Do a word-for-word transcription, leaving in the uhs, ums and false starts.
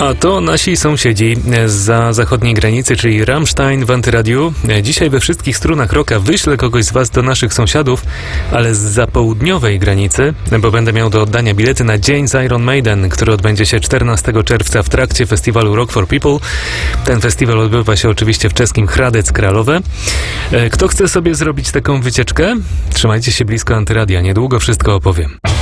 A to nasi sąsiedzi zza zachodniej granicy, czyli Rammstein w Antyradiu. Dzisiaj we wszystkich strunach rocka wyślę kogoś z was do naszych sąsiadów, ale zza południowej granicy, bo będę miał do oddania bilety na dzień z Iron Maiden, który odbędzie się czternastego czerwca w trakcie festiwalu Rock for People. Ten festiwal odbywa się oczywiście w czeskim Hradec Králové. Kto chce sobie zrobić taką wycieczkę? Trzymajcie się blisko Antyradia, niedługo wszystko opowiem.